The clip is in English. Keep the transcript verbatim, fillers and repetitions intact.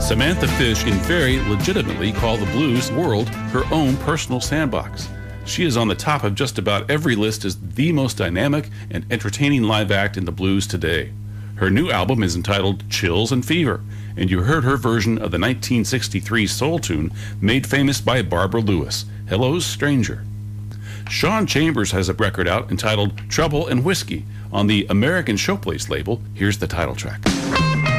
Samantha Fish can very legitimately call the blues world her own personal sandbox. She is on the top of just about every list as the most dynamic and entertaining live act in the blues today. Her new album is entitled Chills and Fever, and you heard her version of the nineteen sixty-three soul tune made famous by Barbara Lewis, Hello Stranger. Sean Chambers has a record out entitled Trouble and Whiskey on the American Showplace label. Here's the title track.